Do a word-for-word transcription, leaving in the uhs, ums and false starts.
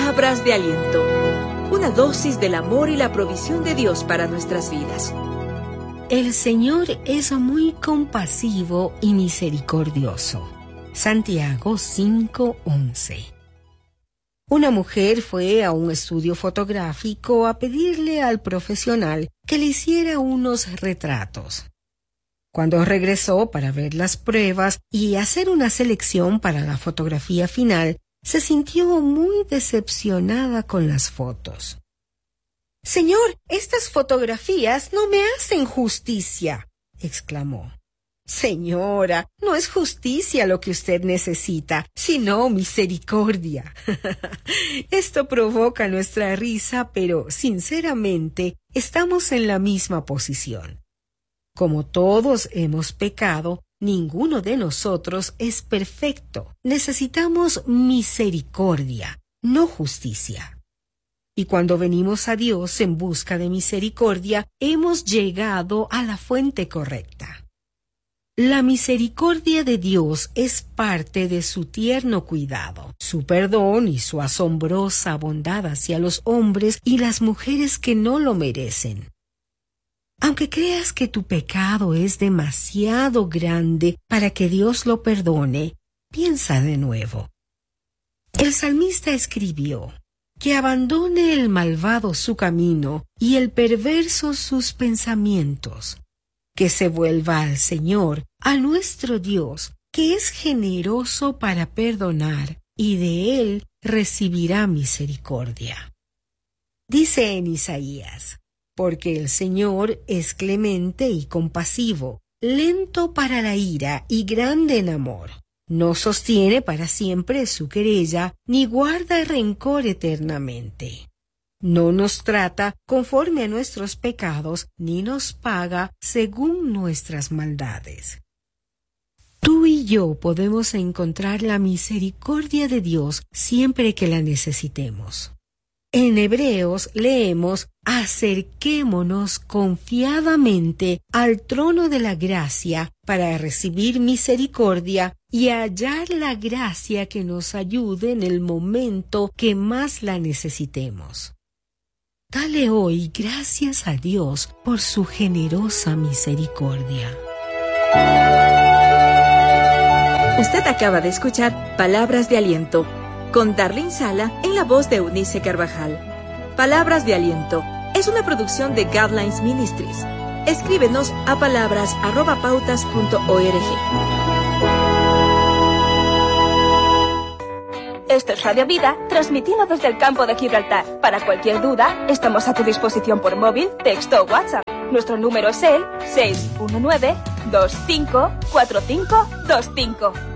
Palabras de aliento. Una dosis del amor y la provisión de Dios para nuestras vidas. El Señor es muy compasivo y misericordioso. Santiago cinco once. Una mujer fue a un estudio fotográfico a pedirle al profesional que le hiciera unos retratos. Cuando regresó para ver las pruebas y hacer una selección para la fotografía final, se sintió muy decepcionada con las fotos. «Señor, estas fotografías no me hacen justicia», exclamó. «Señora, no es justicia lo que usted necesita, sino misericordia». Esto provoca nuestra risa, pero sinceramente estamos en la misma posición. Como todos hemos pecado, ninguno de nosotros es perfecto. Necesitamos misericordia, no justicia. Y cuando venimos a Dios en busca de misericordia, hemos llegado a la fuente correcta. La misericordia de Dios es parte de su tierno cuidado, su perdón y su asombrosa bondad hacia los hombres y las mujeres que no lo merecen. Aunque creas que tu pecado es demasiado grande para que Dios lo perdone, piensa de nuevo. El salmista escribió: «Que abandone el malvado su camino y el perverso sus pensamientos. Que se vuelva al Señor, a nuestro Dios, que es generoso para perdonar, y de Él recibirá misericordia». Dice en Isaías: «Porque el Señor es clemente y compasivo, lento para la ira y grande en amor. No sostiene para siempre su querella, ni guarda rencor eternamente. No nos trata conforme a nuestros pecados, ni nos paga según nuestras maldades». Tú y yo podemos encontrar la misericordia de Dios siempre que la necesitemos. En Hebreos leemos: «Acerquémonos confiadamente al trono de la gracia para recibir misericordia y hallar la gracia que nos ayude en el momento que más la necesitemos». Dale hoy gracias a Dios por su generosa misericordia. Usted acaba de escuchar Palabras de Aliento con Darlene Sala en la voz de Eunice Carvajal. Palabras de Aliento es una producción de Guidelines Ministries. Escríbenos a palabras arroba pautas punto org. Esto es Radio Vida, transmitiendo desde el campo de Gibraltar. Para cualquier duda, estamos a tu disposición por móvil, texto o WhatsApp. Nuestro número es el seis uno nueve, dos cinco cuatro cinco dos cinco.